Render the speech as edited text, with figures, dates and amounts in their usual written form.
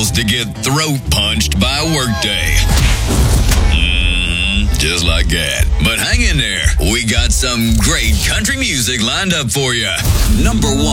wants to get throat punched by a workday. Just like that. But hang in there. We got some great country music lined up for you. Number 1.